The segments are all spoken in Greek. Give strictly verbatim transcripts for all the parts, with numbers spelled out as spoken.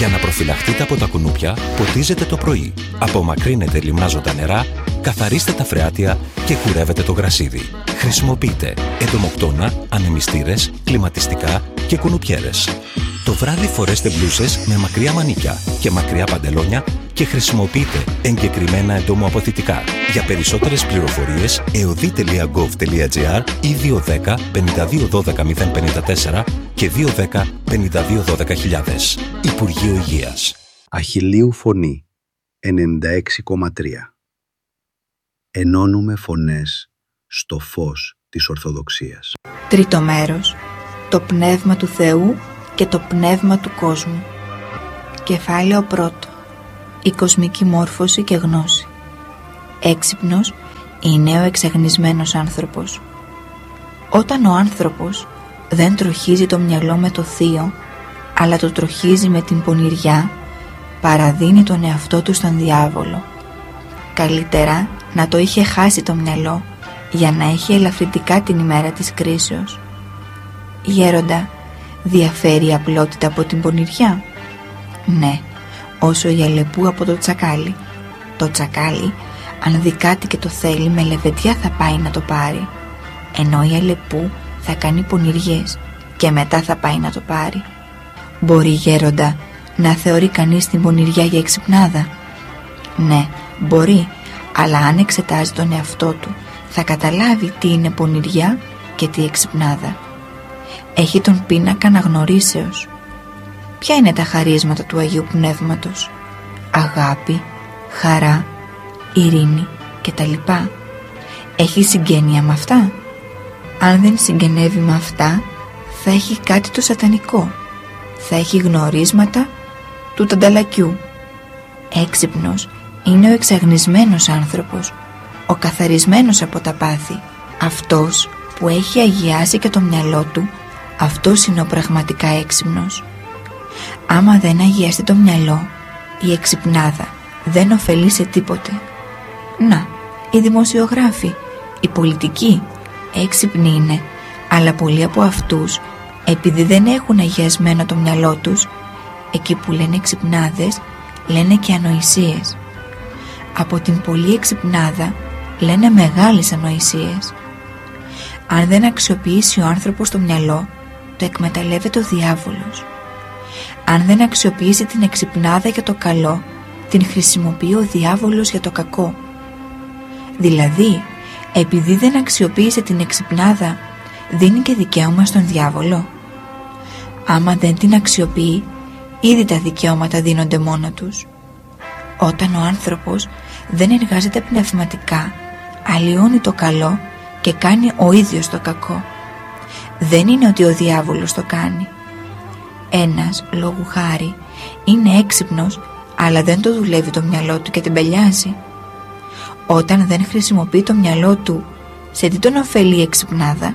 Για να προφυλαχτείτε από τα κουνούπια, ποτίζετε το πρωί. Απομακρύνετε λιμνάζοντα νερά, καθαρίστε τα φρεάτια και κουρεύετε το γρασίδι. Χρησιμοποιείτε εντομοκτώνα, ανεμιστήρες, κλιματιστικά και κουνουπιέρες. Το βράδυ φορέστε μπλούσες με μακριά μανίκια και μακριά παντελόνια και χρησιμοποιείτε εγκεκριμένα εντομοαποθητικά. Για περισσότερες πληροφορίες εωδή τελεία γκοβ τελεία τζι άρ ή δύο ένα μηδέν πέντε δύο ένα δύο μηδέν πέντε τέσσερα και δύο ένα μηδέν πέντε δύο ένα μηδέν χιλιάδες. Υπουργείο Υγείας. Αχιλλείου Φωνή ενενήντα έξι κόμμα τρία. Ενώνουμε φωνές στο φως της Ορθοδοξίας. Τρίτο μέρος. Το πνεύμα του Θεού και το πνεύμα του κόσμου. Κεφάλαιο πρώτο. Η κοσμική μόρφωση και γνώση. Έξυπνος είναι ο εξαγνισμένος άνθρωπος. Όταν ο άνθρωπος δεν τροχίζει το μυαλό με το θείο, αλλά το τροχίζει με την πονηριά, παραδίνει τον εαυτό του στον διάβολο. Καλύτερα να το είχε χάσει το μυαλό για να έχει ελαφρυντικά την ημέρα της κρίσεως. Γέροντα, διαφέρει η απλότητα από την πονηριά? Ναι, όσο η αλεπού από το τσακάλι. Το τσακάλι, αν δει κάτι και το θέλει, με λεβεντιά θα πάει να το πάρει, ενώ η αλεπού θα κάνει πονηριές και μετά θα πάει να το πάρει. Μπορεί, γέροντα, να θεωρεί κανείς την πονηριά για εξυπνάδα? Ναι, μπορεί, αλλά αν εξετάζει τον εαυτό του θα καταλάβει τι είναι πονηριά και τι εξυπνάδα. Έχει τον πίνακα αναγνωρίσεως. Ποια είναι τα χαρίσματα του Αγίου Πνεύματος? Αγάπη, χαρά, ειρήνη κτλ. Έχει συγγένεια με αυτά? Αν δεν συγγενεύει με αυτά, θα έχει κάτι το σατανικό. Θα έχει γνωρίσματα του τανταλακιού. Έξυπνος είναι ο εξαγνισμένος άνθρωπος, ο καθαρισμένος από τα πάθη. Αυτός που έχει αγιάσει και το μυαλό του, αυτός είναι ο πραγματικά έξυπνος. Άμα δεν αγιαστεί το μυαλό, η εξυπνάδα δεν ωφελεί σε τίποτε. Να, οι δημοσιογράφοι, οι πολιτικοί, έξυπνοι είναι, αλλά πολλοί από αυτούς, επειδή δεν έχουν αγιασμένο το μυαλό τους, εκεί που λένε εξυπνάδες, λένε και ανοησίες. Από την πολλή εξυπνάδα λένε μεγάλες ανοησίες. Αν δεν αξιοποιήσει ο άνθρωπος το μυαλό, το εκμεταλλεύεται ο διάβολος. Αν δεν αξιοποιήσει την εξυπνάδα για το καλό, την χρησιμοποιεί ο διάβολος για το κακό. Δηλαδή, επειδή δεν αξιοποίησε την εξυπνάδα, δίνει και δικαίωμα στον διάβολο. Άμα δεν την αξιοποιεί, ήδη τα δικαιώματα δίνονται μόνο τους. Όταν ο άνθρωπος δεν εργάζεται πνευματικά, αλλοιώνει το καλό και κάνει ο ίδιος το κακό. Δεν είναι ότι ο διάβολος το κάνει. Ένας, λόγου χάρη, είναι έξυπνος, αλλά δεν το δουλεύει το μυαλό του και τεμπελιάζει. Όταν δεν χρησιμοποιεί το μυαλό του, σε τι τον ωφελεί η εξυπνάδα?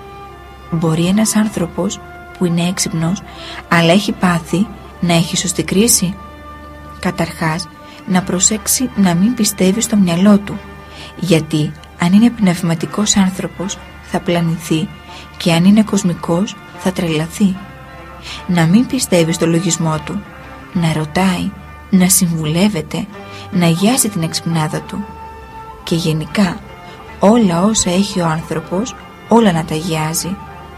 Μπορεί ένας άνθρωπος που είναι έξυπνος, αλλά έχει πάθει, να έχει σωστή κρίση? Καταρχάς, να προσέξει να μην πιστεύει στο μυαλό του, γιατί αν είναι πνευματικός άνθρωπος θα πλανηθεί και αν είναι κοσμικός θα τρελαθεί. Να μην πιστεύει στο λογισμό του, να ρωτάει, να συμβουλεύεται, να αγιάσει την εξυπνάδα του και γενικά όλα όσα έχει ο άνθρωπος, όλα να τα αγιάζει.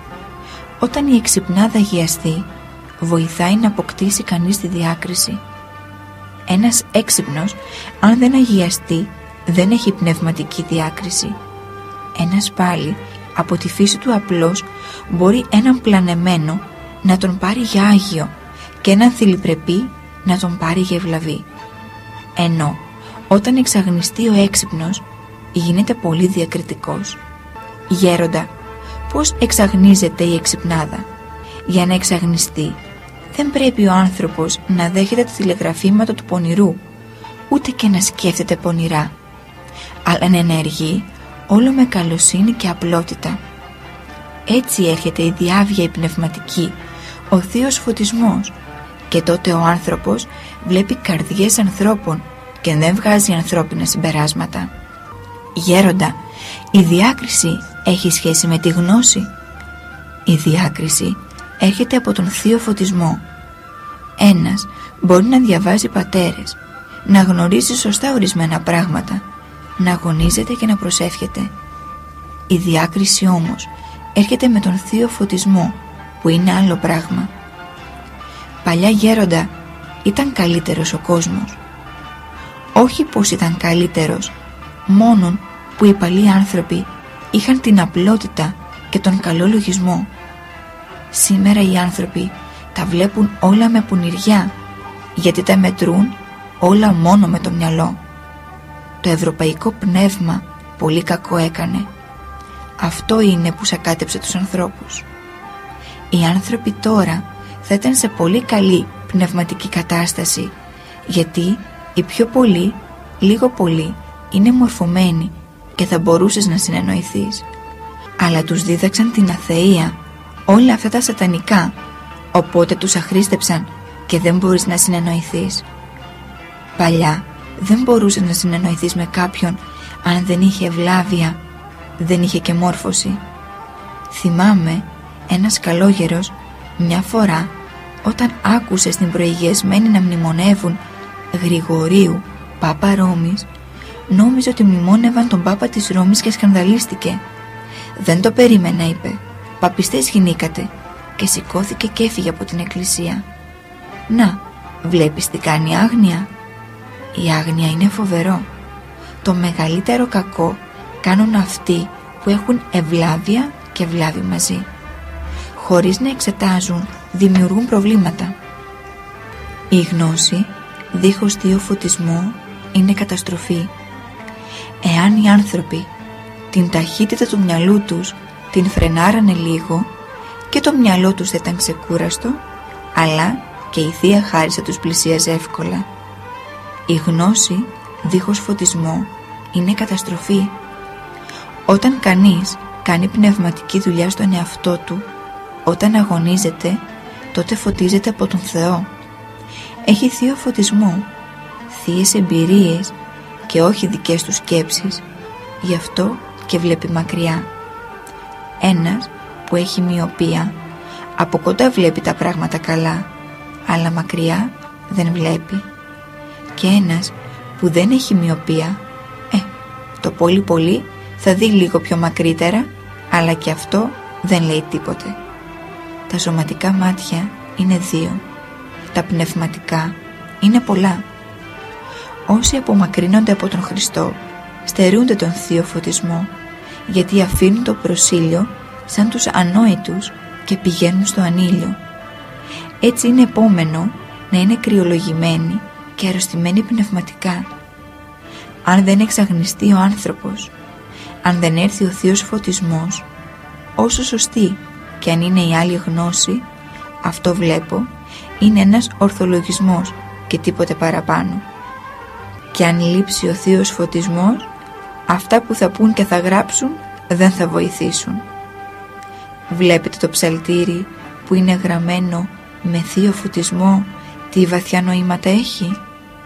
Όταν η εξυπνάδα αγιαστεί, βοηθάει να αποκτήσει κανείς τη διάκριση. Ένας έξυπνος, αν δεν αγιαστεί, δεν έχει πνευματική διάκριση. Ένας πάλι, από τη φύση του απλός, μπορεί έναν πλανεμένο να τον πάρει για άγιο και έναν θηλυπρεπή να τον πάρει για ευλαβή. Ενώ όταν εξαγνιστεί ο έξυπνος, γίνεται πολύ διακριτικός. Γέροντα, πώς εξαγνίζεται η εξυπνάδα? Για να εξαγνιστεί, δεν πρέπει ο άνθρωπος να δέχεται τα τηλεγραφήματα του πονηρού, ούτε και να σκέφτεται πονηρά, αλλά να ενεργεί όλο με καλοσύνη και απλότητα. Έτσι έρχεται η διάβια η πνευματική, ο θείος φωτισμός, και τότε ο άνθρωπος βλέπει καρδιές ανθρώπων και δεν βγάζει ανθρώπινα συμπεράσματα. Γέροντα, η διάκριση έχει σχέση με τη γνώση? Η διάκριση έρχεται από τον θείο φωτισμό. Ένας μπορεί να διαβάζει πατέρες, να γνωρίζει σωστά ορισμένα πράγματα, να αγωνίζεται και να προσεύχεται. Η διάκριση όμως έρχεται με τον θείο φωτισμό, που είναι άλλο πράγμα. Παλιά γέροντα, ήταν καλύτερος ο κόσμος. Όχι πως ήταν καλύτερος, μόνον που οι παλιοί άνθρωποι είχαν την απλότητα και τον καλό λογισμό. Σήμερα οι άνθρωποι τα βλέπουν όλα με πονηριά, γιατί τα μετρούν όλα μόνο με το μυαλό. Το ευρωπαϊκό πνεύμα πολύ κακό έκανε. Αυτό είναι που σακάτεψε τους ανθρώπους. Οι άνθρωποι τώρα θα ήταν σε πολύ καλή πνευματική κατάσταση, γιατί οι πιο πολλοί, λίγο πολύ, είναι μορφωμένοι και θα μπορούσες να συνεννοηθείς. Αλλά τους δίδαξαν την αθεία, όλα αυτά τα σατανικά, οπότε τους αχρίστεψαν και δεν μπορείς να συνεννοηθείς. Παλιά δεν μπορούσες να συνεννοηθείς με κάποιον αν δεν είχε ευλάβεια, δεν είχε και μόρφωση. Θυμάμαι ένας καλόγερος μια φορά, όταν άκουσε στην προηγιασμένη να μνημονεύουν Γρηγορίου Πάπα Ρώμης, νόμιζε ότι μνημόνευαν τον Πάπα της Ρώμης και σκανδαλίστηκε. Δεν το περίμενα, είπε. Παπιστές γινήκατε, και σηκώθηκε και έφυγε από την εκκλησία. Να, βλέπεις τι κάνει η άγνοια. Η άγνοια είναι φοβερό. Το μεγαλύτερο κακό κάνουν αυτοί που έχουν ευλάβεια και βλάβη μαζί. Χωρίς να εξετάζουν, δημιουργούν προβλήματα. Η γνώση δίχως θείο φωτισμό είναι καταστροφή. Εάν οι άνθρωποι την ταχύτητα του μυαλού τους την φρενάρανε λίγο, και το μυαλό τους θα ήταν ξεκούραστο, αλλά και η Θεία Χάρις θα τους πλησίαζε εύκολα. Η γνώση δίχως φωτισμό είναι καταστροφή. Όταν κανείς κάνει πνευματική δουλειά στον εαυτό του, όταν αγωνίζεται, τότε φωτίζεται από τον Θεό. Έχει θείο φωτισμό, θείες εμπειρίες και όχι δικές του σκέψεις, γι' αυτό και βλέπει μακριά. Ένας που έχει μοιοπία, από κοντά βλέπει τα πράγματα καλά, αλλά μακριά δεν βλέπει. Και ένας που δεν έχει μοιοπία, ε, το πολύ πολύ θα δει λίγο πιο μακρύτερα, αλλά και αυτό δεν λέει τίποτε. Τα σωματικά μάτια είναι δύο, τα πνευματικά είναι πολλά. Όσοι απομακρύνονται από τον Χριστό στερούνται τον θείο φωτισμό, γιατί αφήνουν το προσήλιο σαν τους ανόητους και πηγαίνουν στο ανήλιο. Έτσι είναι επόμενο να είναι κρυολογημένοι και αρρωστημένοι πνευματικά. Αν δεν εξαγνιστεί ο άνθρωπος, αν δεν έρθει ο θείος φωτισμός, όσο σωστή και αν είναι η άλλη γνώση, αυτό βλέπω είναι ένας ορθολογισμός και τίποτε παραπάνω. Και αν λείψει ο θείος φωτισμός, αυτά που θα πούν και θα γράψουν δεν θα βοηθήσουν. Βλέπετε το ψαλτήρι που είναι γραμμένο με θείο φωτισμό, τι βαθιά νοήματα έχει.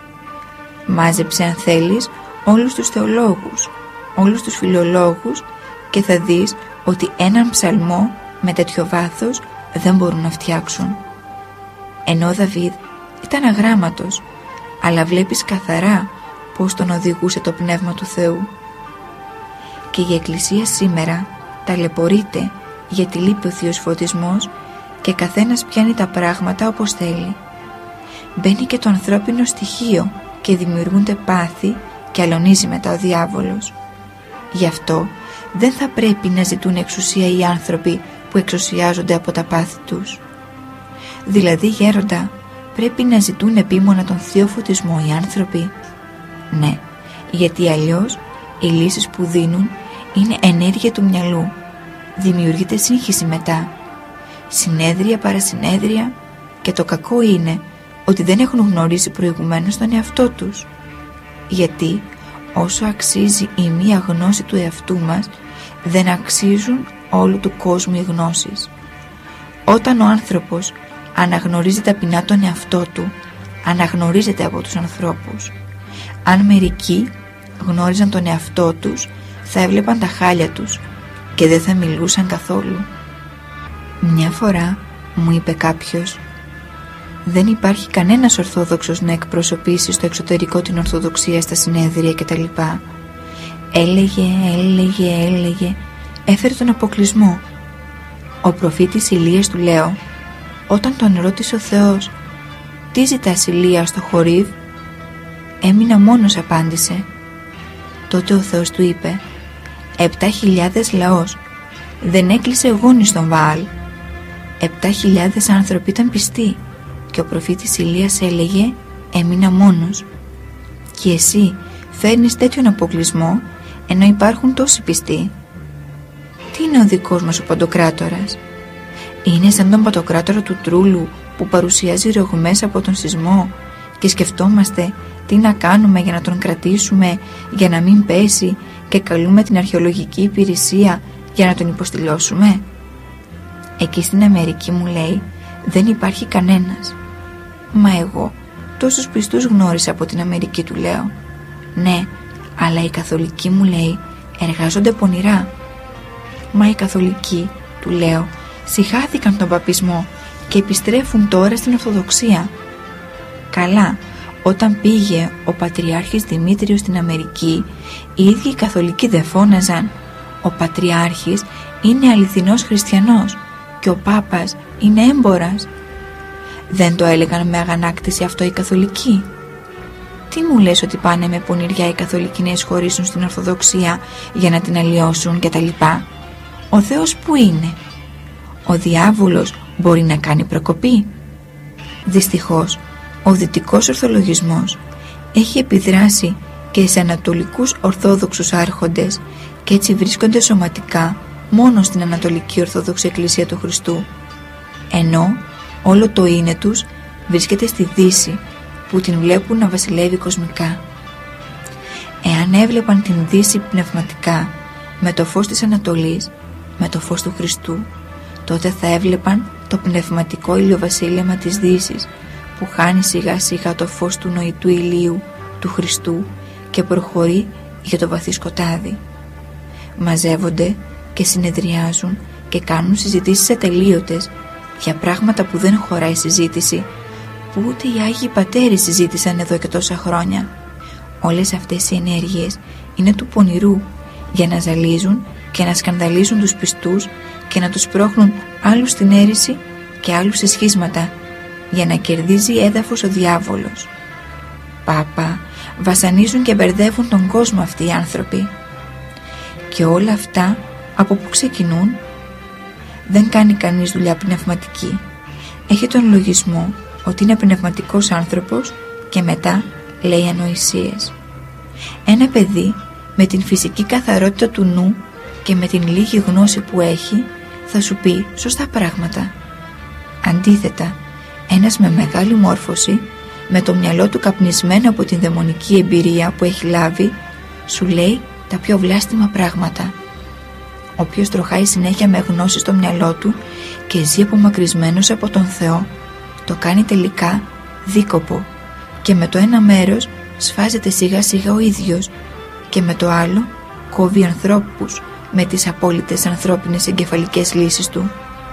Μάζεψε αν θέλεις όλους τους θεολόγους, όλους τους φιλολόγους, και θα δεις ότι έναν ψαλμό με τέτοιο βάθος δεν μπορούν να φτιάξουν. Ενώ ο Δαβίδ ήταν αγράμματος, αλλά βλέπεις καθαρά πως τον οδηγούσε το Πνεύμα του Θεού. Και η Εκκλησία σήμερα ταλαιπωρείται γιατί λείπει ο θείος φωτισμός και καθένας πιάνει τα πράγματα όπως θέλει. Μπαίνει και το ανθρώπινο στοιχείο και δημιουργούνται πάθη και αλωνίζει μετά ο διάβολος. Γι' αυτό δεν θα πρέπει να ζητούν εξουσία οι άνθρωποι που εξουσιάζονται από τα πάθη τους. Δηλαδή, γέροντα, πρέπει να ζητούν επίμονα τον θείο φωτισμό οι άνθρωποι. Ναι, γιατί αλλιώς οι λύσεις που δίνουν είναι ενέργεια του μυαλού. Δημιουργείται σύγχυση μετά, συνέδρια παρασυνέδρια, και το κακό είναι ότι δεν έχουν γνωρίσει προηγουμένως τον εαυτό τους. Γιατί όσο αξίζει η μία γνώση του εαυτού μας, δεν αξίζουν όλου του κόσμου οι γνώσεις. Όταν ο άνθρωπος αναγνωρίζει ταπεινά τον εαυτό του, αναγνωρίζεται από τους ανθρώπους. Αν μερικοί γνώριζαν τον εαυτό τους, θα έβλεπαν τα χάλια τους και δεν θα μιλούσαν καθόλου. Μια φορά μου είπε κάποιος, δεν υπάρχει κανένας Ορθόδοξος να εκπροσωπήσει στο εξωτερικό την Ορθοδοξία στα συνέδρια κτλ. Έλεγε, έλεγε, έλεγε, έφερε τον αποκλεισμό. Ο προφήτης Ηλίας του λέω, όταν τον ρώτησε ο Θεός «Τι ζητάς Ηλία στο Χορίβ?» Έμεινα μόνος, απάντησε. Τότε ο Θεός του είπε «Επτά χιλιάδες λαός δεν έκλεισε γόνι στον Βαάλ. Επτά χιλιάδες άνθρωποι ήταν πιστοί και ο προφήτης Ηλίας έλεγε «Έμεινα μόνος». Και εσύ φέρνεις τέτοιον αποκλεισμό ενώ υπάρχουν τόσοι πιστοί. Τι είναι ο δικός μας ο Παντοκράτορας? Είναι σαν τον Παντοκράτορα του Τρούλου που παρουσιάζει ρογμές από τον σεισμό και σκεφτόμαστε τι να κάνουμε για να τον κρατήσουμε, για να μην πέσει, και καλούμε την αρχαιολογική υπηρεσία για να τον υποστηλώσουμε. Εκεί στην Αμερική, μου λέει, δεν υπάρχει κανένας. Μα εγώ τόσους πιστούς γνώρισα από την Αμερική, του λέω. Ναι, αλλά οι καθολικοί, μου λέει, εργάζονται πονηρά. Μα οι καθολικοί, του λέω, συχάθηκαν τον παπισμό και επιστρέφουν τώρα στην Ορθοδοξία. Καλά, όταν πήγε ο Πατριάρχης Δημήτριος στην Αμερική, οι ίδιοι οι καθολικοί δεν φώναζαν «Ο Πατριάρχης είναι αληθινός χριστιανός και ο Πάπας είναι έμπορας»? Δεν το έλεγαν με αγανάκτηση αυτό οι καθολικοί? Τι μου λες ότι πάνε με πονηριά οι καθολικοί να εισχωρήσουν στην Ορθοδοξία για να την αλλοιώσουν και τα λοιπά? Ο Θεός που είναι? Ο διάβολος μπορεί να κάνει προκοπή? Δυστυχώς ο δυτικός ορθολογισμός έχει επιδράσει και σε ανατολικούς ορθόδοξους άρχοντες και έτσι βρίσκονται σωματικά μόνο στην Ανατολική Ορθόδοξη Εκκλησία του Χριστού, ενώ όλο το είναι τους βρίσκεται στη Δύση που την βλέπουν να βασιλεύει κοσμικά. Εάν έβλεπαν την Δύση πνευματικά με το φως της Ανατολής, με το φως του Χριστού, τότε θα έβλεπαν το πνευματικό ηλιοβασίλεμα της Δύσης που χάνει σιγά σιγά το φως του νοητού ηλίου του Χριστού και προχωρεί για το βαθύ σκοτάδι. Μαζεύονται και συνεδριάζουν και κάνουν συζητήσεις ατελείωτες για πράγματα που δεν χωράει συζήτηση, που ούτε οι Άγιοι Πατέρες συζήτησαν εδώ και τόσα χρόνια. Όλες αυτές οι ενέργειες είναι του πονηρού για να ζαλίζουν και να σκανδαλίζουν τους πιστούς και να τους πρόχνουν άλλους στην αίρεση και άλλους σε σχίσματα, για να κερδίζει έδαφος ο διάβολος. Πάπα, βασανίζουν και μπερδεύουν τον κόσμο αυτοί οι άνθρωποι. Και όλα αυτά από που ξεκινούν? Δεν κάνει κανείς δουλειά πνευματική. Έχει τον λογισμό ότι είναι πνευματικός άνθρωπος και μετά λέει ανοησίες. Ένα παιδί με την φυσική καθαρότητα του νου και με την λίγη γνώση που έχει θα σου πει σωστά πράγματα. Αντίθετα, ένας με μεγάλη μόρφωση, με το μυαλό του καπνισμένο από την δαιμονική εμπειρία που έχει λάβει, σου λέει τα πιο βλάστημα πράγματα. Όποιος τροχάει συνέχεια με γνώση στο μυαλό του και ζει απομακρυσμένος από τον Θεό, το κάνει τελικά δίκοπο και με το ένα μέρος σφάζεται σιγά σιγά ο ίδιος και με το άλλο κόβει ανθρώπους με τις απόλυτες ανθρώπινες εγκεφαλικές λύσεις του.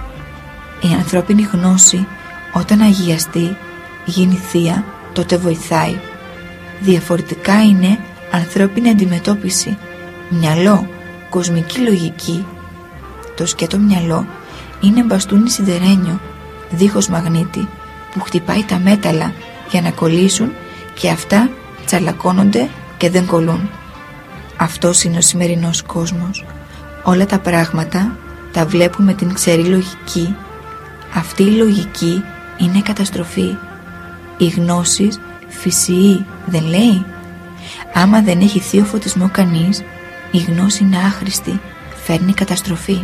Η ανθρώπινη γνώση, όταν αγιαστεί, γίνει θεία, τότε βοηθάει. Διαφορετικά είναι ανθρώπινη αντιμετώπιση, μυαλό, κοσμική λογική. Το σκέτο μυαλό είναι μπαστούνι σιδερένιο, δίχως μαγνήτη, που χτυπάει τα μέταλλα για να κολλήσουν και αυτά τσαλακώνονται και δεν κολλούν. Αυτός είναι ο σημερινός κόσμος. Όλα τα πράγματα τα βλέπουμε την ξερή λογική. Αυτή η λογική είναι καταστροφή. Οι γνώσεις φυσιοί, δεν λέει? Άμα δεν έχει θείο φωτισμό κανείς, η γνώση είναι άχρηστη, φέρνει καταστροφή.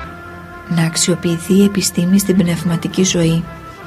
Να αξιοποιηθεί η επιστήμη στην πνευματική ζωή.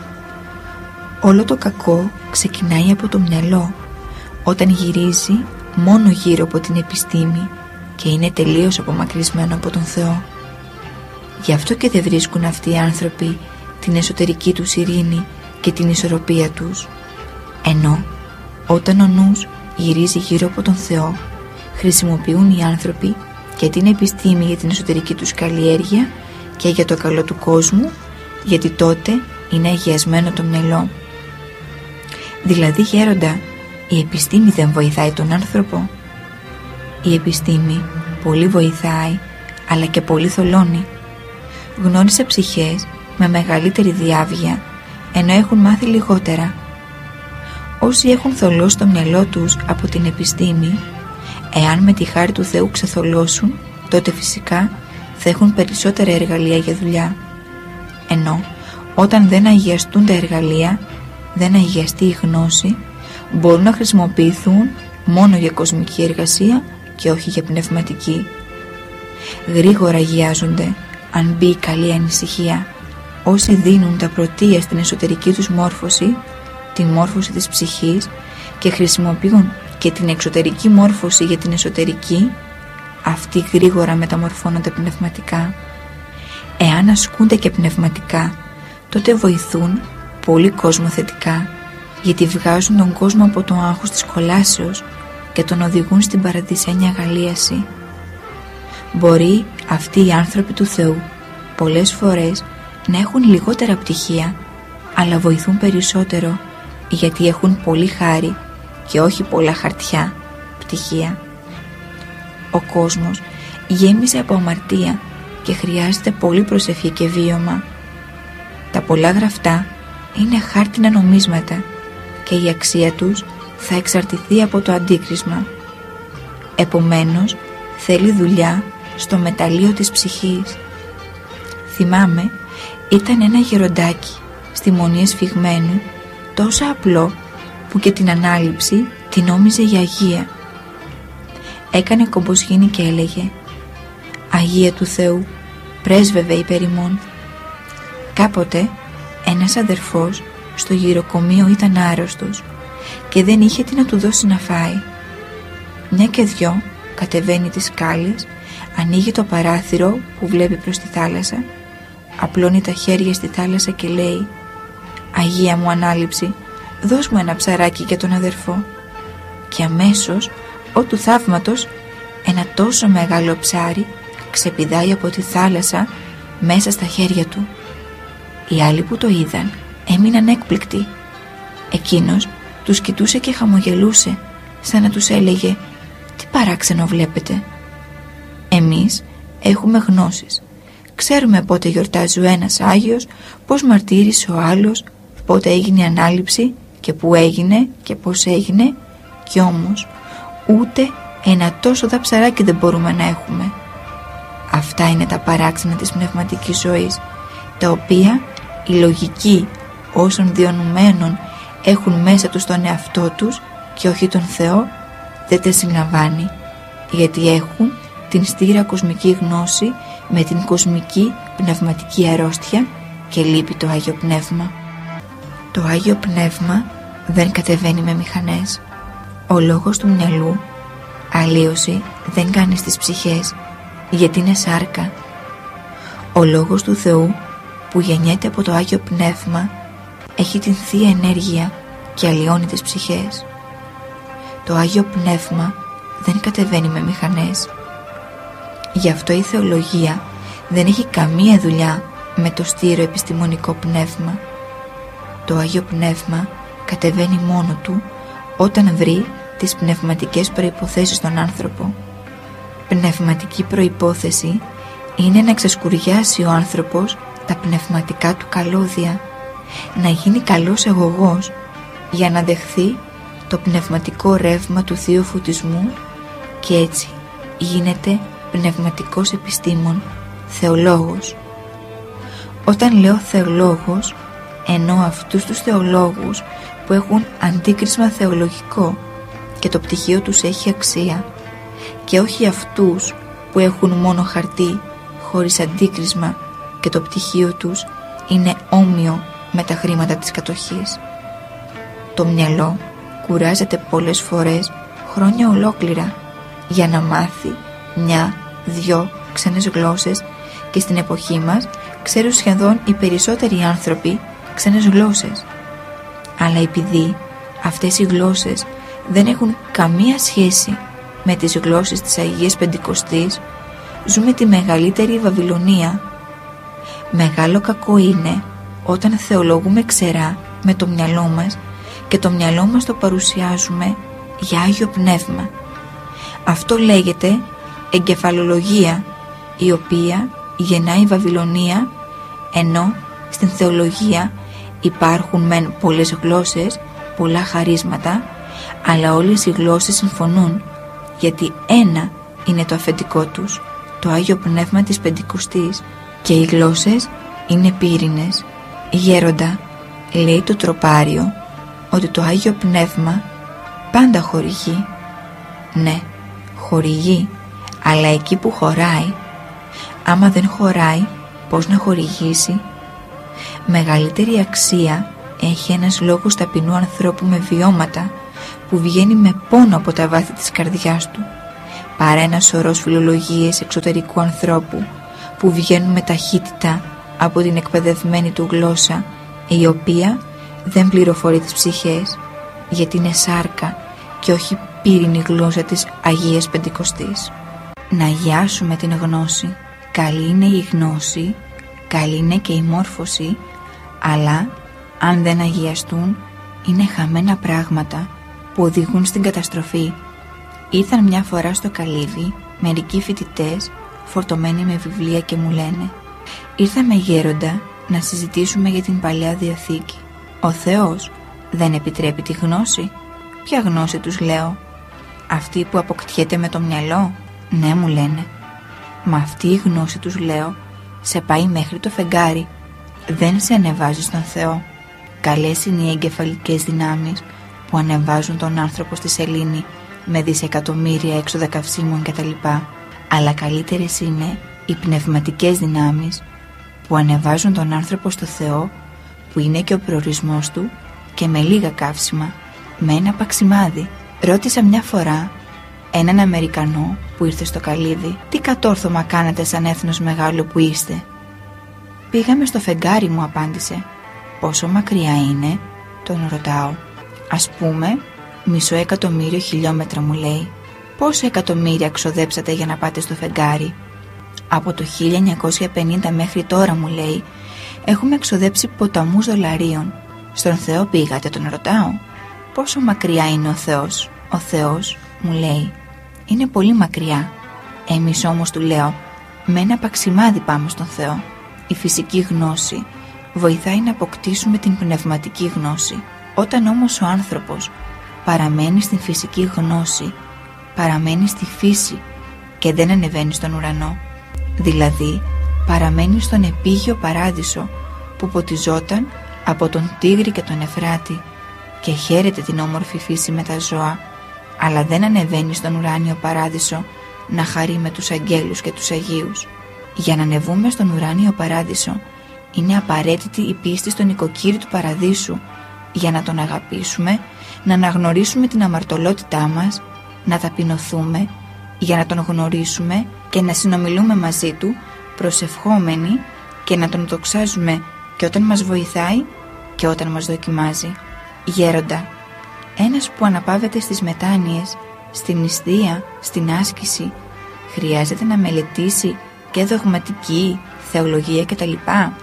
Όλο το κακό ξεκινάει από το μυαλό, όταν γυρίζει μόνο γύρω από την επιστήμη και είναι τελείως απομακρυσμένο από τον Θεό. Γι' αυτό και δεν βρίσκουν αυτοί οι άνθρωποι την εσωτερική τους ειρήνη και την ισορροπία τους. Ενώ όταν ο νους γυρίζει γύρω από τον Θεό, χρησιμοποιούν οι άνθρωποι και την επιστήμη για την εσωτερική τους καλλιέργεια και για το καλό του κόσμου, γιατί τότε είναι αγιασμένο το μυαλό. Δηλαδή, γέροντα, η επιστήμη δεν βοηθάει τον άνθρωπο? Η επιστήμη πολύ βοηθάει, αλλά και πολύ θολώνει. Γνώρισα ψυχές με μεγαλύτερη διάβγεια, ενώ έχουν μάθει λιγότερα. Όσοι έχουν θολώσει το μυαλό τους από την επιστήμη, εάν με τη χάρη του Θεού ξεθολώσουν, τότε φυσικά θα έχουν περισσότερα εργαλεία για δουλειά. Ενώ όταν δεν αγιαστούν τα εργαλεία, δεν αγιαστεί η γνώση, μπορούν να χρησιμοποιηθούν μόνο για κοσμική εργασία και όχι για πνευματική. Γρήγορα αγιάζονται αν μπει η καλή ανησυχία. Όσοι δίνουν τα πρωτεία στην εσωτερική τους μόρφωση, την μόρφωση της ψυχής, και χρησιμοποιούν και την εξωτερική μόρφωση για την εσωτερική, αυτοί γρήγορα μεταμορφώνονται πνευματικά. Εάν ασκούνται και πνευματικά, τότε βοηθούν πολύ κόσμο θετικά, γιατί βγάζουν τον κόσμο από το άγχος της κολάσεως και τον οδηγούν στην παραδεισένια αγαλίαση. Μπορεί αυτοί οι άνθρωποι του Θεού πολλές φορές να έχουν λιγότερα πτυχία, αλλά βοηθούν περισσότερο, γιατί έχουν πολύ χάρη και όχι πολλά χαρτιά πτυχία. Ο κόσμος γέμισε από αμαρτία και χρειάζεται πολύ προσευχή και βίωμα. Τα πολλά γραφτά είναι χάρτινα νομίσματα και η αξία τους θα εξαρτηθεί από το αντίκρισμα. Επομένως, θέλει δουλειά στο μεταλλείο της ψυχής. Θυμάμαι, ήταν ένα γεροντάκι στη Μονή Εσφυγμένου, τόσο απλό που και την ανάληψη την νόμιζε για Αγία. Έκανε κομποσχήνη και έλεγε «Αγία του Θεού, πρέσβευε υπέρ ημών». Κάποτε ένας αδερφός στο γυροκομείο ήταν άρρωστος και δεν είχε τι να του δώσει να φάει. Μια και δυο κατεβαίνει τις σκάλες, ανοίγει το παράθυρο που βλέπει προς τη θάλασσα, απλώνει τα χέρια στη θάλασσα και λέει «Αγία μου ανάληψη, δώσ' μου ένα ψαράκι για τον αδερφό». Και αμέσως, ό του θαύματος, ένα τόσο μεγάλο ψάρι ξεπηδάει από τη θάλασσα μέσα στα χέρια του. Οι άλλοι που το είδαν έμειναν έκπληκτοι. Εκείνος τους κοιτούσε και χαμογελούσε, σαν να τους έλεγε «Τι παράξενο βλέπετε». Εμείς έχουμε γνώσεις. Ξέρουμε πότε γιορτάζει ο ένας Άγιος, πώς μαρτύρησε ο άλλος, πότε έγινε η ανάληψη και πού έγινε και πώς έγινε, κι όμως ούτε ένα τόσο δα ψαράκι δεν μπορούμε να έχουμε. Αυτά είναι τα παράξενα της πνευματικής ζωής, τα οποία η λογική όσων διανοουμένων έχουν μέσα τους τον εαυτό τους και όχι τον Θεό δεν τα συλλαμβάνει, γιατί έχουν την στήρα κοσμική γνώση με την κοσμική πνευματική αρρώστια και λείπει το Άγιο Πνεύμα. Το Άγιο Πνεύμα δεν κατεβαίνει με μηχανές. Ο λόγος του μυαλού αλλίωση δεν κάνει στις ψυχές, γιατί είναι σάρκα. Ο λόγος του Θεού που γεννιέται από το Άγιο Πνεύμα έχει την Θεία Ενέργεια και αλλοιώνει τις ψυχές. Το Άγιο Πνεύμα δεν κατεβαίνει με μηχανές. Γι' αυτό η θεολογία δεν έχει καμία δουλειά με το στήρο επιστημονικό πνεύμα. Το Άγιο Πνεύμα κατεβαίνει μόνο του όταν βρει τις πνευματικές προϋποθέσεις στον άνθρωπο. Πνευματική προϋπόθεση είναι να ξεσκουριάσει ο άνθρωπος τα πνευματικά του καλώδια, να γίνει καλός εγωγός για να δεχθεί το πνευματικό ρεύμα του Θείου Φωτισμού και έτσι γίνεται πνευματικός επιστήμων, θεολόγος. Όταν λέω θεολόγος, εννοώ αυτούς τους θεολόγους που έχουν αντίκρισμα θεολογικό και το πτυχίο τους έχει αξία, και όχι αυτούς που έχουν μόνο χαρτί χωρίς αντίκρισμα και το πτυχίο τους είναι όμοιο με τα χρήματα της κατοχής. Το μυαλό κουράζεται πολλές φορές χρόνια ολόκληρα για να μάθει μια, δυο ξένες γλώσσες, και στην εποχή μας ξέρουν σχεδόν οι περισσότεροι άνθρωποι ξένες γλώσσες. Αλλά επειδή αυτές οι γλώσσες δεν έχουν καμία σχέση με τις γλώσσες της Αγίας Πεντηκοστής, ζούμε τη μεγαλύτερη Βαβυλωνία. Μεγάλο κακό είναι όταν θεολογούμε ξερά με το μυαλό μας και το μυαλό μας το παρουσιάζουμε για Άγιο Πνεύμα. Αυτό λέγεται εγκεφαλολογία, η οποία γεννάει η Βαβυλωνία, ενώ στην θεολογία υπάρχουν μεν πολλές γλώσσες, πολλά χαρίσματα, αλλά όλες οι γλώσσες συμφωνούν, γιατί ένα είναι το αφεντικό τους, το Άγιο Πνεύμα της Πεντηκοστής, και οι γλώσσες είναι πύρινες. Γέροντα, λέει το τροπάριο ότι το Άγιο Πνεύμα πάντα χορηγεί. Ναι, χορηγεί, αλλά εκεί που χωράει. Άμα δεν χωράει, πώς να χορηγήσει? Μεγαλύτερη αξία έχει ένας λόγος ταπεινού ανθρώπου με βιώματα, που βγαίνει με πόνο από τα βάθη της καρδιάς του, παρά ένας σωρός φιλολογίες εξωτερικού ανθρώπου που βγαίνουν με ταχύτητα από την εκπαιδευμένη του γλώσσα, η οποία δεν πληροφορεί τις ψυχές, γιατί είναι σάρκα και όχι πύρινη γλώσσα της Αγίας Πεντηκοστής. Να αγιάσουμε την γνώση. Καλή είναι η γνώση, καλή είναι και η μόρφωση, αλλά αν δεν αγιαστούν είναι χαμένα πράγματα που οδηγούν στην καταστροφή. Ήρθαν μια φορά στο καλύβι μερικοί φοιτητές φορτωμένοι με βιβλία και μου λένε: «Ήρθαμε, γέροντα, να συζητήσουμε για την Παλαιά Διαθήκη. Ο Θεός δεν επιτρέπει τη γνώση?» «Ποια γνώση?» τους λέω. «Αυτή που αποκτιέται με το μυαλό?» «Ναι», μου λένε. «Μα αυτή η γνώση», τους λέω, «σε πάει μέχρι το φεγγάρι, δεν σε ανεβάζει στον Θεό». Καλές είναι οι εγκεφαλικές δυνάμεις που ανεβάζουν τον άνθρωπο στη σελήνη με δισεκατομμύρια έξοδα καυσίμων κτλ. Αλλά καλύτερες είναι οι πνευματικές δυνάμεις που ανεβάζουν τον άνθρωπο στο Θεό, που είναι και ο προορισμός του, και με λίγα καύσιμα, με ένα παξιμάδι. Ρώτησα μια φορά έναν Αμερικανό που ήρθε στο καλύβι: «Τι κατόρθωμα κάνατε σαν έθνος μεγάλο που είστε?» «Πήγαμε στο φεγγάρι», μου απάντησε. «Πόσο μακριά είναι?» τον ρωτάω. «Ας πούμε μισό εκατομμύριο χιλιόμετρα», μου λέει. «Πόσα εκατομμύρια ξοδέψατε για να πάτε στο φεγγάρι?» «Από το χίλια εννιακόσια πενήντα μέχρι τώρα», μου λέει, «έχουμε εξοδέψει ποταμούς δολαρίων». «Στον Θεό πήγατε?» τον ρωτάω. «Πόσο μακριά είναι ο Θεός?» «Ο Θεός», μου λέει, «είναι πολύ μακριά». «Εμείς όμως», του λέω, «με ένα παξιμάδι πάμε στον Θεό». Η φυσική γνώση βοηθάει να αποκτήσουμε την πνευματική γνώση. Όταν όμως ο άνθρωπος παραμένει στην φυσική γνώση, παραμένει στη φύση και δεν ανεβαίνει στον ουρανό, δηλαδή παραμένει στον επίγειο παράδεισο που ποτιζόταν από τον Τίγρη και τον Εφράτη και χαίρεται την όμορφη φύση με τα ζώα, αλλά δεν ανεβαίνει στον ουράνιο παράδεισο να χαρεί με τους αγγέλους και τους Αγίους. Για να ανεβούμε στον ουράνιο παράδεισο είναι απαραίτητη η πίστη στον οικοκύρη του παραδείσου, για να τον αγαπήσουμε, να αναγνωρίσουμε την αμαρτωλότητά μας, να ταπεινωθούμε για να τον γνωρίσουμε και να συνομιλούμε μαζί του προσευχόμενοι και να τον δοξάζουμε και όταν μας βοηθάει και όταν μας δοκιμάζει. Γέροντα, ένας που αναπαύεται στις μετάνοιες, στην νηστεία, στην άσκηση, χρειάζεται να μελετήσει και δογματική, θεολογία κτλ.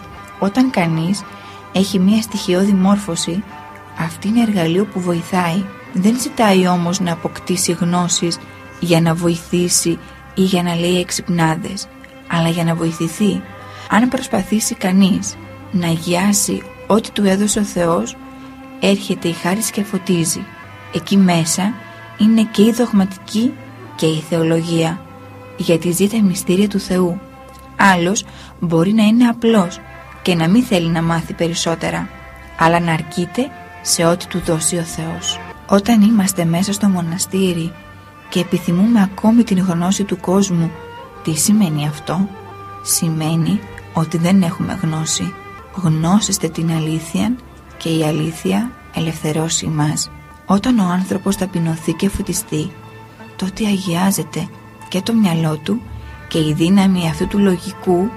Όταν κανείς έχει μία στοιχειώδη μόρφωση, αυτή είναι εργαλείο που βοηθάει. Δεν ζητάει όμως να αποκτήσει γνώσεις για να βοηθήσει ή για να λέει εξυπνάδες, αλλά για να βοηθηθεί. Αν προσπαθήσει κανείς να αγιάσει ό,τι του έδωσε ο Θεός, έρχεται η χάρις και φωτίζει. Εκεί μέσα είναι και η δογματική και η θεολογία, γιατί ζει τα μυστήρια του Θεού. Άλλος μπορεί να είναι απλός και να μην θέλει να μάθει περισσότερα, αλλά να αρκείται σε ό,τι του δώσει ο Θεός. Όταν είμαστε μέσα στο μοναστήρι και επιθυμούμε ακόμη την γνώση του κόσμου, τι σημαίνει αυτό? Σημαίνει ότι δεν έχουμε γνώση. Γνώσεστε την αλήθεια και η αλήθεια ελευθερώσει μας. Όταν ο άνθρωπος ταπεινωθεί και φωτιστεί, τότε αγιάζεται και το μυαλό του και η δύναμη αυτού του λογικού,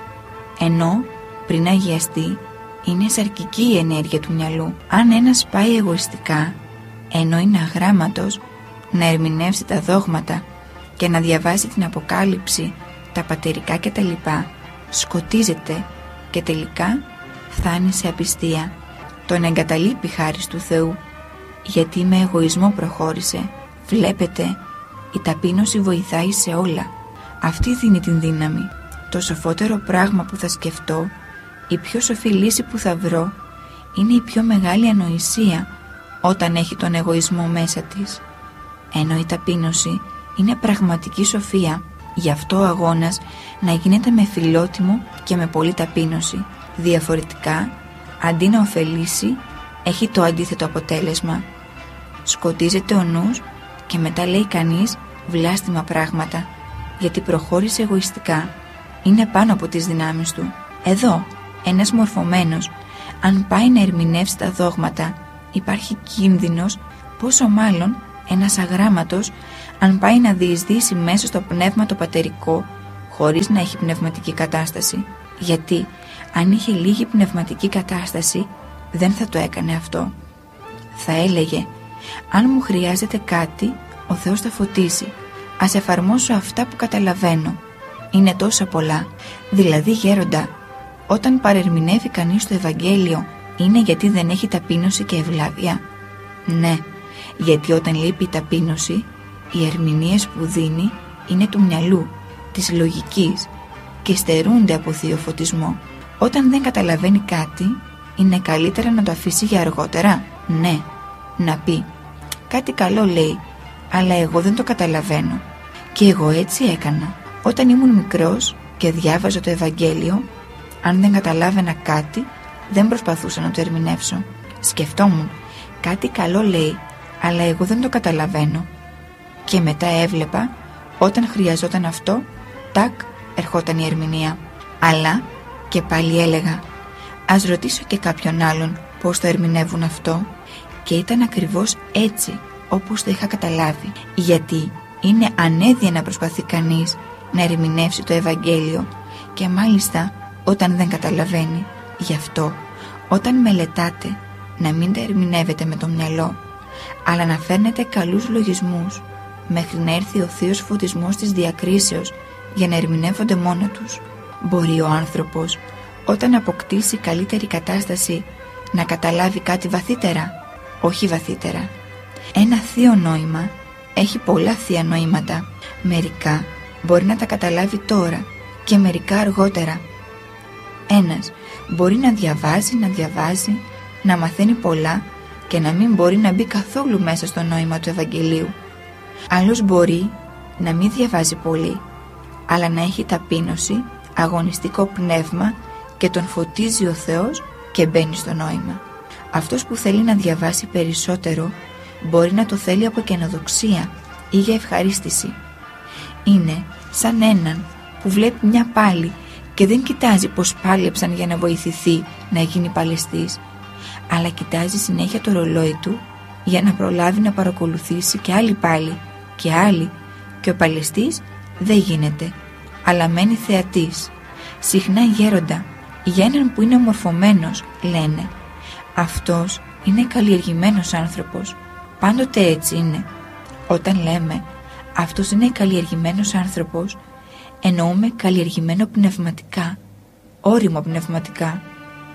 ενώ πριν αγιαστεί είναι σαρκική η ενέργεια του μυαλού. Αν ένας πάει εγωιστικά, ενώ είναι αγράμματος, να ερμηνεύσει τα δόγματα και να διαβάσει την Αποκάλυψη, τα πατερικά κτλ, σκοτίζεται και τελικά φτάνει σε απιστία. Τον εγκαταλείπει χάρις του Θεού. γιατί με εγωισμό προχώρησε. Βλέπετε, η ταπείνωση βοηθάει σε όλα. Αυτή δίνει την δύναμη. Το σοφότερο πράγμα που θα σκεφτώ, η πιο σοφή λύση που θα βρω, είναι η πιο μεγάλη ανοησία όταν έχει τον εγωισμό μέσα της. Ενώ η ταπείνωση είναι πραγματική σοφία. Γι' αυτό ο αγώνας να γίνεται με φιλότιμο και με πολλή ταπείνωση. Διαφορετικά, αντί να ωφελήσει, έχει το αντίθετο αποτέλεσμα. Σκοτίζεται ο νους και μετά λέει κανείς βλάστημα πράγματα, γιατί προχώρησε εγωιστικά. Είναι πάνω από τις δυνάμεις του. Εδώ, ένας μορφωμένος, αν πάει να ερμηνεύσει τα δόγματα, υπάρχει κίνδυνος, πόσο μάλλον ένας αγράμματος, αν πάει να διεισδύσει μέσα στο πνεύμα το πατερικό, χωρίς να έχει πνευματική κατάσταση. Γιατί, αν είχε λίγη πνευματική κατάσταση, δεν θα το έκανε αυτό. Θα έλεγε, αν μου χρειάζεται κάτι, ο Θεός θα φωτίσει. Ας εφαρμόσω αυτά που καταλαβαίνω. Είναι τόσα πολλά. Δηλαδή, γέροντα, όταν παρερμηνεύει κανείς το Ευαγγέλιο, είναι γιατί δεν έχει ταπείνωση και ευλάβεια? Ναι, γιατί όταν λείπει η ταπείνωση, οι ερμηνείες που δίνει είναι του μυαλού, της λογικής και στερούνται από θείο φωτισμό. Όταν δεν καταλαβαίνει κάτι, είναι καλύτερα να το αφήσει για αργότερα. Ναι, να πει, κάτι καλό λέει, αλλά εγώ δεν το καταλαβαίνω. Και εγώ έτσι έκανα. Όταν ήμουν μικρός και διάβαζα το Ευαγγέλιο, αν δεν καταλάβαινα κάτι, δεν προσπαθούσα να το ερμηνεύσω. Σκεφτόμουν, κάτι καλό λέει, αλλά εγώ δεν το καταλαβαίνω. Και μετά έβλεπα, όταν χρειαζόταν αυτό, τάκ, ερχόταν η ερμηνεία. Αλλά και πάλι έλεγα, ας ρωτήσω και κάποιον άλλον πώς το ερμηνεύουν αυτό. Και ήταν ακριβώς έτσι όπως το είχα καταλάβει. Γιατί είναι ανέδεια να προσπαθεί κανείς να ερμηνεύσει το Ευαγγέλιο, και μάλιστα όταν δεν καταλαβαίνει. Γι' αυτό όταν μελετάτε, να μην τα ερμηνεύετε με το μυαλό, αλλά να φέρνετε καλούς λογισμούς μέχρι να έρθει ο θείος φωτισμός της διακρίσεως για να ερμηνεύονται μόνο τους. Μπορεί ο άνθρωπος, όταν αποκτήσει καλύτερη κατάσταση, να καταλάβει κάτι βαθύτερα. Όχι βαθύτερα. Ένα θείο νόημα έχει πολλά θεία νοήματα. Μερικά μπορεί να τα καταλάβει τώρα και μερικά αργότερα. Ένας μπορεί να διαβάζει, να διαβάζει, να μαθαίνει πολλά και να μην μπορεί να μπει καθόλου μέσα στο νόημα του Ευαγγελίου. Άλλος μπορεί να μην διαβάζει πολύ, αλλά να έχει ταπείνωση, αγωνιστικό πνεύμα και τον φωτίζει ο Θεός και μπαίνει στο νόημα. Αυτός που θέλει να διαβάσει περισσότερο μπορεί να το θέλει από καινοδοξία ή για ευχαρίστηση. Είναι σαν έναν που βλέπει μια πάλη και δεν κοιτάζει πως πάλεψαν για να βοηθηθεί να γίνει παλαιστής, αλλά κοιτάζει συνέχεια το ρολόι του για να προλάβει να παρακολουθήσει και άλλη πάλη και άλλη, και ο παλαιστής δεν γίνεται, αλλά μένει θεατής. Συχνά, γέροντα, για έναν που είναι μορφωμένος λένε, αυτός είναι καλλιεργημένος άνθρωπος. Πάντοτε έτσι είναι. Όταν λέμε αυτός είναι καλλιεργημένος άνθρωπος, εννοούμε καλλιεργημένο πνευματικά, όριμο πνευματικά.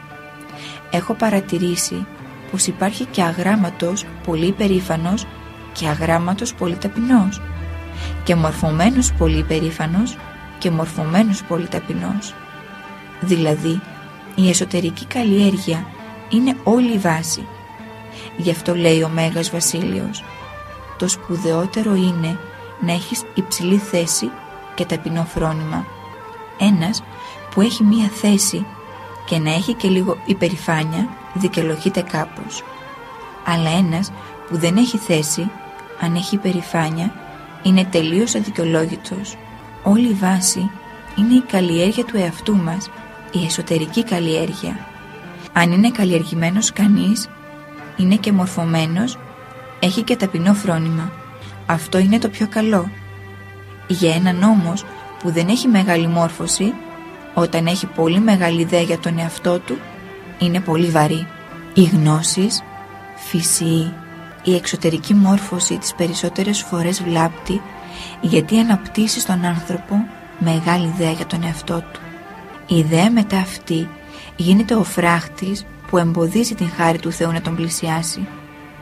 Έχω παρατηρήσει πως υπάρχει και αγράμματος πολύ περήφανος και αγράμματος πολύ ταπεινός, και μορφωμένος πολύ περήφανος και μορφωμένος πολύ ταπεινός. Δηλαδή, η εσωτερική καλλιέργεια είναι όλη η βάση. Γι' αυτό λέει ο Μέγας Βασίλειος, το σπουδαιότερο είναι να έχεις υψηλή θέση και ταπεινό φρόνημα. Ένας που έχει μία θέση και να έχει και λίγο υπερηφάνεια δικαιολογείται κάπως. Αλλά ένας που δεν έχει θέση, αν έχει υπερηφάνεια, είναι τελείως αδικαιολόγητος. Όλη η βάση είναι η καλλιέργεια του εαυτού μας, η εσωτερική καλλιέργεια. Αν είναι καλλιεργημένος κανείς, είναι και μορφωμένος, έχει και ταπεινό φρόνημα. Αυτό είναι το πιο καλό. Για έναν όμως που δεν έχει μεγάλη μόρφωση, όταν έχει πολύ μεγάλη ιδέα για τον εαυτό του, είναι πολύ βαρύ. Οι γνώσεις, φυσή, η εξωτερική μόρφωση τις περισσότερες φορές βλάπτει, γιατί αναπτύσσει στον άνθρωπο μεγάλη ιδέα για τον εαυτό του. Η ιδέα μετά αυτή γίνεται ο φράχτης που εμποδίζει την χάρη του Θεού να τον πλησιάσει.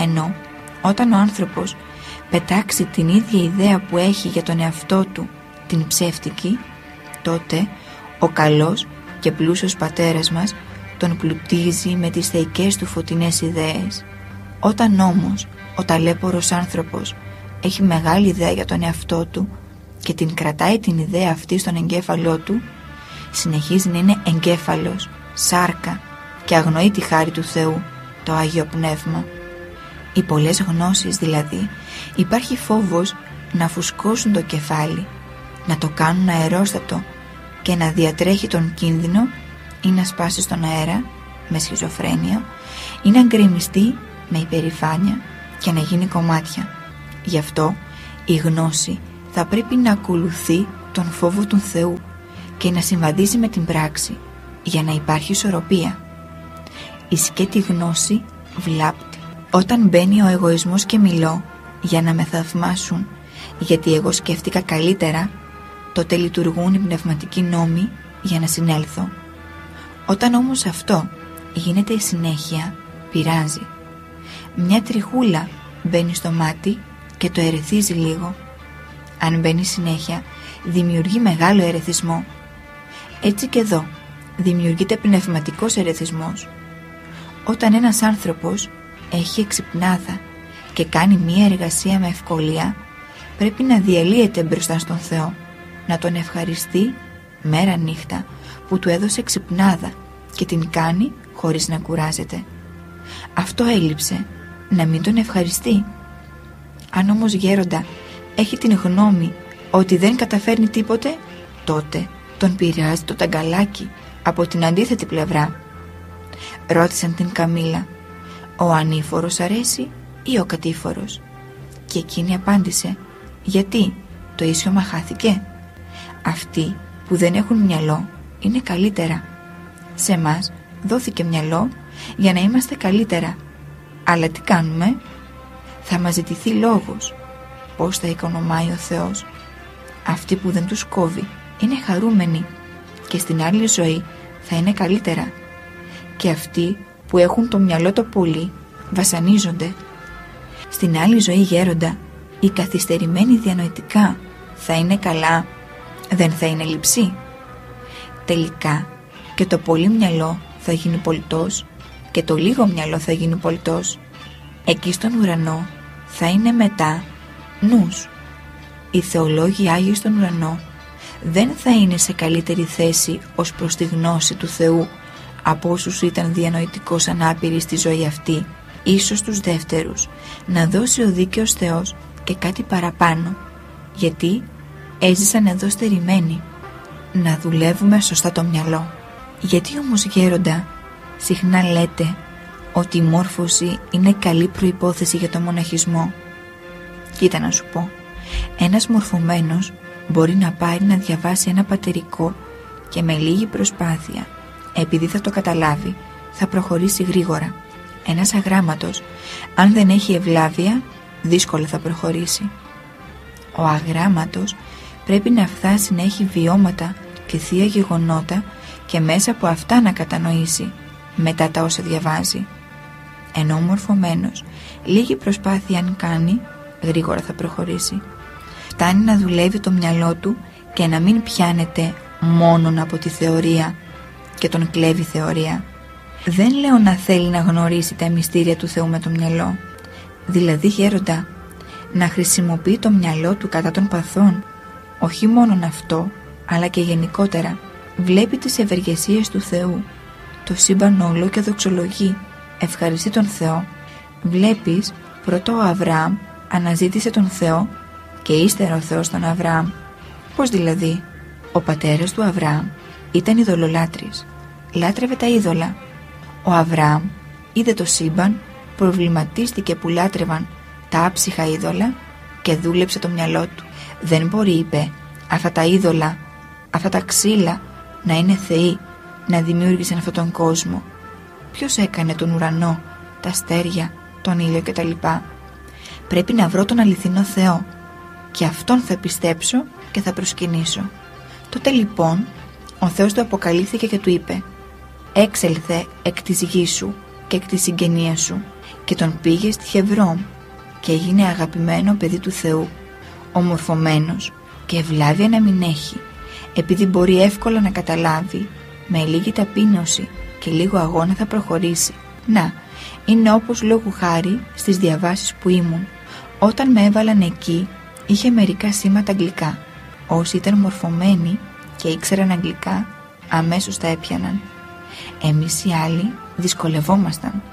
Ενώ όταν ο άνθρωπος πετάξει την ίδια ιδέα που έχει για τον εαυτό του, την ψεύτικη, τότε ο καλός και πλούσιος πατέρας μας τον πλουτίζει με τις θεϊκές του φωτεινές ιδέες. Όταν όμως ο ταλέπορος άνθρωπος έχει μεγάλη ιδέα για τον εαυτό του και την κρατάει την ιδέα αυτή στον εγκέφαλό του, συνεχίζει να είναι εγκέφαλος, σάρκα και αγνοεί τη χάρη του Θεού, το Άγιο Πνεύμα. Οι πολλές γνώσεις δηλαδή, υπάρχει φόβος να φουσκώσουν το κεφάλι, να το κάνουν αερόστατο και να διατρέχει τον κίνδυνο ή να σπάσει στον αέρα με σχιζοφρένεια ή να γκρεμιστεί με υπερηφάνεια και να γίνει κομμάτια. Γι' αυτό η γνώση θα πρέπει να ακολουθεί τον φόβο του Θεού και να συμβαδίζει με την πράξη για να υπάρχει ισορροπία. Η σκέτη γνώση βλάπτει. Όταν μπαίνει ο εγωισμός και μιλώ για να με θαυμάσουν γιατί εγώ σκέφτηκα καλύτερα, τότε λειτουργούν οι πνευματικοί νόμοι για να συνέλθω. Όταν όμως αυτό γίνεται η συνέχεια, πειράζει. Μια τριχούλα μπαίνει στο μάτι και το ερεθίζει λίγο. Αν μπαίνει συνέχεια, δημιουργεί μεγάλο ερεθισμό. Έτσι και εδώ δημιουργείται πνευματικός ερεθισμός. Όταν ένας άνθρωπος έχει εξυπνάδα και κάνει μία εργασία με ευκολία, πρέπει να διαλύεται μπροστά στον Θεό, να τον ευχαριστεί μέρα νύχτα που του έδωσε ξυπνάδα και την κάνει χωρίς να κουράζεται. Αυτό έλειψε, να μην τον ευχαριστεί. Αν όμως γέροντα έχει την γνώμη ότι δεν καταφέρνει τίποτε, τότε τον πειράζει το ταγκαλάκι από την αντίθετη πλευρά. Ρώτησαν την Καμήλα, ο ανήφορος αρέσει ή ο κατήφορος? Και εκείνη απάντησε, γιατί το ίσιωμα χάθηκε? Αυτοί που δεν έχουν μυαλό είναι καλύτερα. Σε μας δόθηκε μυαλό για να είμαστε καλύτερα. Αλλά τι κάνουμε? Θα μας ζητηθεί λόγος. Πώς θα οικονομάει ο Θεός? Αυτοί που δεν τους κόβει είναι χαρούμενοι και στην άλλη ζωή θα είναι καλύτερα. Και αυτοί που έχουν το μυαλό το πολύ βασανίζονται. Στην άλλη ζωή γέροντα, οι καθυστερημένοι διανοητικά θα είναι καλά, δεν θα είναι λειψή. Τελικά και το πολύ μυαλό θα γίνει πολιτός και το λίγο μυαλό θα γίνει πολιτός. Εκεί στον ουρανό θα είναι μετά νους. Οι θεολόγοι Άγιοι στον ουρανό δεν θα είναι σε καλύτερη θέση ως προς τη γνώση του Θεού από όσους ήταν διανοητικώς ανάπηροι στη ζωή αυτή. Ίσως τους δεύτερους να δώσει ο δίκαιος Θεός και κάτι παραπάνω, γιατί έζησαν εδώ στερημένοι. Να δουλεύουμε σωστά το μυαλό. Γιατί όμως γέροντα συχνά λέτε ότι η μόρφωση είναι καλή προϋπόθεση για το μοναχισμό? Κοίτα να σου πω, ένας μορφωμένος μπορεί να πάρει να διαβάσει ένα πατερικό και με λίγη προσπάθεια, επειδή θα το καταλάβει, θα προχωρήσει γρήγορα. Ένας αγράμματος, αν δεν έχει ευλάβεια, δύσκολα θα προχωρήσει. Ο αγράμματος πρέπει να φτάσει να έχει βιώματα και θεία γεγονότα και μέσα από αυτά να κατανοήσει μετά τα όσα διαβάζει. Ενώ ο μορφωμένος, λίγη προσπάθεια αν κάνει, γρήγορα θα προχωρήσει. Φτάνει να δουλεύει το μυαλό του και να μην πιάνεται μόνον από τη θεωρία και τον κλέβει θεωρία. Δεν λέω να θέλει να γνωρίσει τα μυστήρια του Θεού με το μυαλό. Δηλαδή γέροντα, να χρησιμοποιεί το μυαλό του κατά των παθών. Όχι μόνον αυτό, αλλά και γενικότερα. Βλέπει τις ευεργεσίες του Θεού, το σύμπαν όλο και δοξολογεί, ευχαριστεί τον Θεό. Βλέπεις, πρώτο ο Αβραάμ αναζήτησε τον Θεό και ύστερα ο Θεός τον Αβραάμ. Πώς δηλαδή? Ο πατέρας του Αβραάμ ήταν ειδωλολάτρης, λάτρευε τα είδωλα. Ο Αβραάμ είδε το σύμπαν, προβληματίστηκε που λάτρευαν τα άψυχα είδωλα και δούλεψε το μυαλό του. Δεν μπορεί, είπε, αυτά τα είδωλα, αυτά τα ξύλα να είναι θεοί, να δημιούργησαν αυτόν τον κόσμο. Ποιος έκανε τον ουρανό, τα αστέρια, τον ήλιο κτλ? Πρέπει να βρω τον αληθινό Θεό και αυτόν θα πιστέψω και θα προσκυνήσω. Τότε λοιπόν ο Θεός του αποκαλύφθηκε και του είπε, έξελθε εκ της γης σου και εκ της συγγενείας σου και τον πήγε στη Χεβρώμ και έγινε αγαπημένο παιδί του Θεού, ομορφωμένος και ευλάβεια να μην έχει, επειδή μπορεί εύκολα να καταλάβει, με λίγη ταπείνωση και λίγο αγώνα θα προχωρήσει. Να, είναι όπως λόγου χάρη στις διαβάσεις που ήμουν. Όταν με έβαλαν εκεί, είχε μερικά σήματα αγγλικά. Όσοι ήταν μορφωμένοι και ήξεραν αγγλικά, αμέσως τα έπιαναν. Εμείς οι άλλοι δυσκολευόμασταν.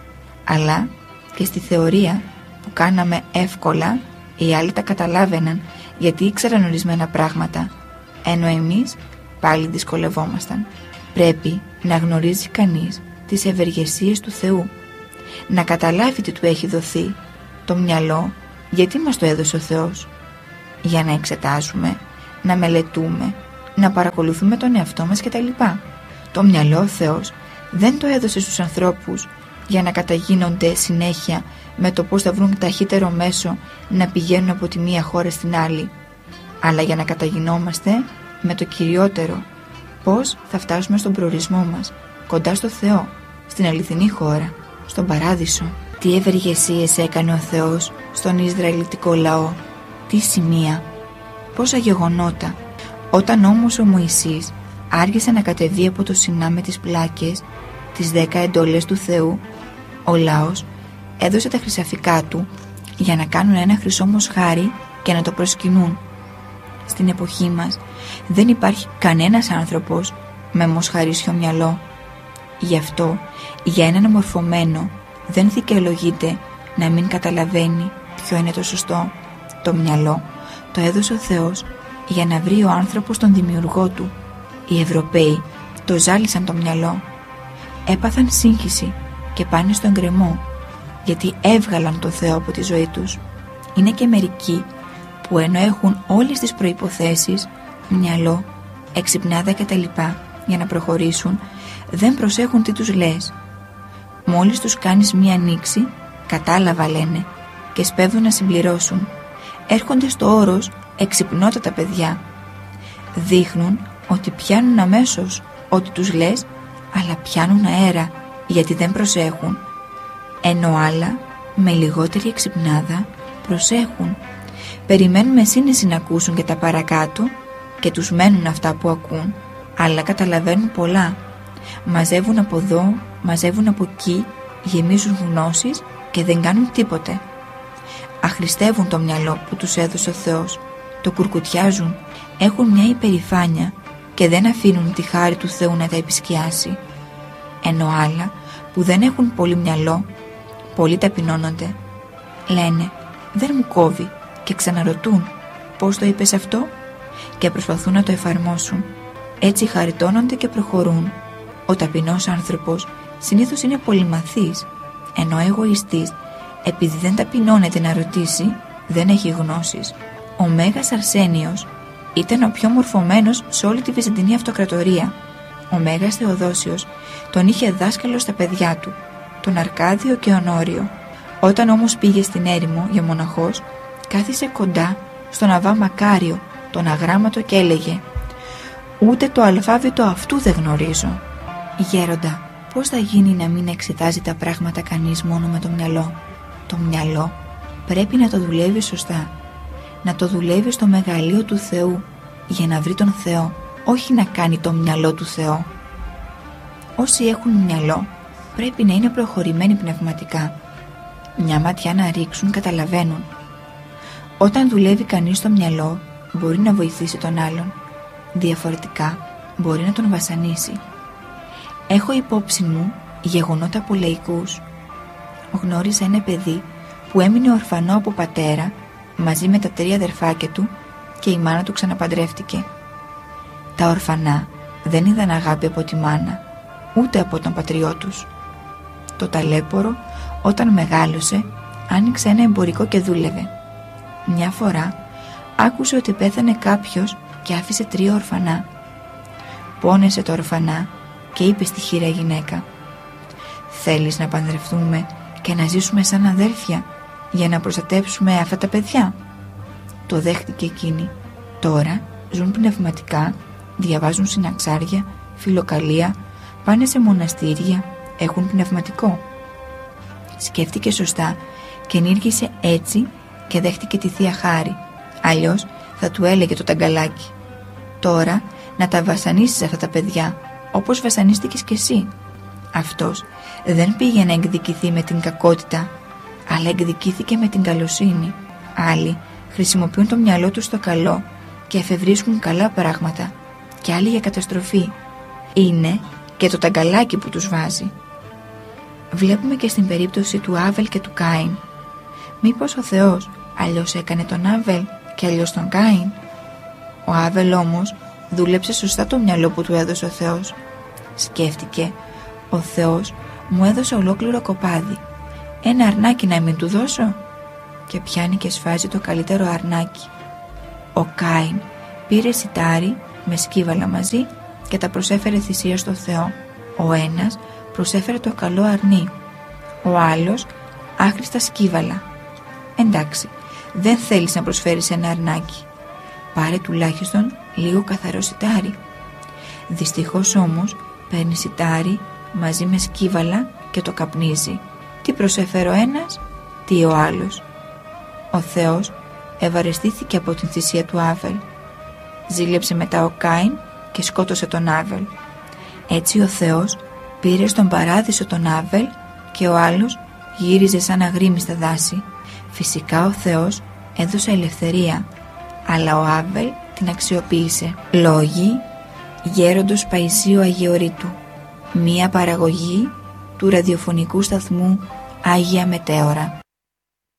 Αλλά και στη θεωρία που κάναμε εύκολα, οι άλλοι τα καταλάβαιναν γιατί ήξεραν ορισμένα πράγματα, ενώ εμείς πάλι δυσκολευόμασταν. Πρέπει να γνωρίζει κανείς τις ευεργεσίες του Θεού, να καταλάβει τι του έχει δοθεί. Το μυαλό, γιατί μας το έδωσε ο Θεός? Για να εξετάζουμε, να μελετούμε, να παρακολουθούμε τον εαυτό μας κτλ. Το μυαλό ο Θεός δεν το έδωσε στους ανθρώπους για να καταγίνονται συνέχεια με το πώς θα βρουν ταχύτερο μέσο να πηγαίνουν από τη μία χώρα στην άλλη, αλλά για να καταγινόμαστε με το κυριότερο, πώς θα φτάσουμε στον προορισμό μας, κοντά στο Θεό, στην αληθινή χώρα, στον παράδεισο. Τι ευεργεσίες έκανε ο Θεός στον Ισραηλιτικό λαό, τι σημεία, πόσα γεγονότα. Όταν όμως ο Μωυσής άργησε να κατεβεί από το Σινά με τις πλάκες, τις δέκα εντολές του Θεού, ο λαός έδωσε τα χρυσαφικά του για να κάνουν ένα χρυσό μοσχάρι και να το προσκυνούν. Στην εποχή μας δεν υπάρχει κανένας άνθρωπος με μοσχαρίσιο μυαλό. Γι' αυτό για έναν μορφωμένο δεν δικαιολογείται να μην καταλαβαίνει ποιο είναι το σωστό. Το μυαλό το έδωσε ο Θεός για να βρει ο άνθρωπος τον δημιουργό του. Οι Ευρωπαίοι το ζάλισαν το μυαλό. Έπαθαν σύγχυση και πάνε στον γκρεμό, γιατί έβγαλαν το Θεό από τη ζωή τους. Είναι και μερικοί που ενώ έχουν όλες τις προϋποθέσεις, μυαλό, εξυπνάδα κτλ. Για να προχωρήσουν, δεν προσέχουν τι τους λες. Μόλις τους κάνεις μία ανοίξη, κατάλαβα λένε, και σπέβδουν να συμπληρώσουν. Έρχονται στο όρος εξυπνότατα παιδιά. Δείχνουν ότι πιάνουν αμέσως ό,τι τους λες, αλλά πιάνουν αέρα γιατί δεν προσέχουν. Ενώ άλλα με λιγότερη εξυπνάδα προσέχουν. Περιμένουν με σύνεση να ακούσουν και τα παρακάτω και τους μένουν αυτά που ακούν, αλλά καταλαβαίνουν πολλά. Μαζεύουν από εδώ, μαζεύουν από εκεί, γεμίζουν γνώσεις και δεν κάνουν τίποτε. Αχρηστεύουν το μυαλό που τους έδωσε ο Θεός, το κουρκουτιάζουν, έχουν μια υπερηφάνεια και δεν αφήνουν τη χάρη του Θεού να τα επισκιάσει. Ενώ άλλα που δεν έχουν πολύ μυαλό, πολλοί ταπεινώνονται. Λένε δεν μου κόβει και ξαναρωτούν πώς το είπες αυτό και προσπαθούν να το εφαρμόσουν. Έτσι χαριτώνονται και προχωρούν. Ο ταπεινός άνθρωπος συνήθως είναι πολυμαθής, ενώ ο εγωιστής, επειδή δεν ταπεινώνεται να ρωτήσει, δεν έχει γνώσεις. Ο Μέγας Αρσένιος ήταν ο πιο μορφωμένος σε όλη τη Βυζαντινή Αυτοκρατορία. Ο Μέγας Θεοδόσιος τον είχε δάσκαλο στα παιδιά του, τον Αρκάδιο και Ονόριο. Όταν όμως πήγε στην έρημο για μοναχός, κάθισε κοντά στον Αβά Μακάριο, τον αγράμματο, και έλεγε «Ούτε το αλφάβητο αυτού δεν γνωρίζω». Γέροντα, πώς θα γίνει να μην εξετάζει τα πράγματα κανείς μόνο με το μυαλό? Το μυαλό πρέπει να το δουλεύει σωστά, να το δουλεύει στο μεγαλείο του Θεού για να βρει τον Θεό, όχι να κάνει το μυαλό του Θεό. Όσοι έχουν μυαλό πρέπει να είναι προχωρημένοι πνευματικά. Μια ματιά να ρίξουν καταλαβαίνουν. Όταν δουλεύει κανείς το μυαλό μπορεί να βοηθήσει τον άλλον, διαφορετικά μπορεί να τον βασανίσει. Έχω υπόψη μου γεγονότα από λαϊκούς. Γνώρισα ένα παιδί που έμεινε ορφανό από πατέρα μαζί με τα τρία αδερφάκια του και η μάνα του ξαναπαντρεύτηκε. Τα ορφανά δεν είδαν αγάπη από τη μάνα, ούτε από τον πατριό τους. Το ταλέπορο όταν μεγάλωσε άνοιξε ένα εμπορικό και δούλευε. Μια φορά άκουσε ότι πέθανε κάποιος και άφησε τρία ορφανά. Πόνεσε τα ορφανά και είπε στη χείρα γυναίκα «Θέλεις να παντρευτούμε και να ζήσουμε σαν αδέρφια για να προστατέψουμε αυτά τα παιδιά?» Το δέχτηκε εκείνη. Τώρα ζουν πνευματικά, διαβάζουν συναξάρια, φιλοκαλία, πάνε σε μοναστήρια, έχουν πνευματικό. Σκέφτηκε σωστά και ενήργησε έτσι και δέχτηκε τη Θεία Χάρη. Αλλιώς θα του έλεγε το ταγκαλάκι: «Τώρα να τα βασανίσεις αυτά τα παιδιά, όπως βασανίστηκες κι εσύ». Αυτός δεν πήγε να εκδικηθεί με την κακότητα, αλλά εκδικήθηκε με την καλοσύνη. Άλλοι χρησιμοποιούν το μυαλό τους στο καλό και εφευρίσκουν καλά πράγματα, και άλλοι για καταστροφή. Είναι και το ταγκαλάκι που τους βάζει. Βλέπουμε και στην περίπτωση του Άβελ και του Κάιν. Μήπως ο Θεός αλλιώς έκανε τον Άβελ και αλλιώς τον Κάιν? Ο Άβελ όμως δούλεψε σωστά το μυαλό που του έδωσε ο Θεός. Σκέφτηκε: «Ο Θεός μου έδωσε ολόκληρο κοπάδι, ένα αρνάκι να μην του δώσω?» Και πιάνει και σφάζει το καλύτερο αρνάκι. Ο Κάιν πήρε σιτάρι με σκύβαλα μαζί και τα προσέφερε θυσία στο Θεό. Ο ένας προσέφερε το καλό αρνί, ο άλλος άχρηστα σκύβαλα. Εντάξει, δεν θέλεις να προσφέρεις ένα αρνάκι, πάρε τουλάχιστον λίγο καθαρό σιτάρι. Δυστυχώς όμως παίρνει σιτάρι μαζί με σκύβαλα και το καπνίζει. Τι προσέφερε ο ένας, τι ο άλλος. Ο Θεός ευαρεστήθηκε από την θυσία του Άβελ. Ζήλεψε μετά ο Κάιν και σκότωσε τον Άβελ. Έτσι ο Θεός πήρε στον παράδεισο τον Άβελ και ο άλλος γύριζε σαν αγρίμι στα δάση. Φυσικά ο Θεός έδωσε ελευθερία, αλλά ο Άβελ την αξιοποίησε. Λόγοι γέροντος Παϊσίου Αγιορείτου. Μία παραγωγή του ραδιοφωνικού σταθμού Άγια Μετέωρα.